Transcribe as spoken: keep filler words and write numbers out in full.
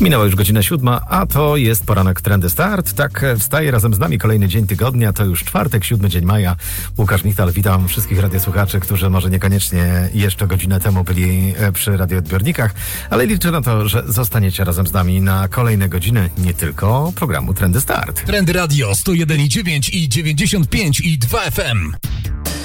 Minęła już godzina siódma, a to jest poranek Trendy Start. Tak wstaje razem z nami kolejny dzień tygodnia. To już czwartek, siódmy dzień maja. Łukasz Michtal, witam wszystkich radiosłuchaczy, którzy może niekoniecznie jeszcze godzinę temu byli przy radioodbiornikach, ale liczę na to, że zostaniecie razem z nami na kolejne godziny, nie tylko programu Trendy Start. Trendy Radio sto jeden i dziewięć i dziewięćdziesiąt pięć i dwa F M.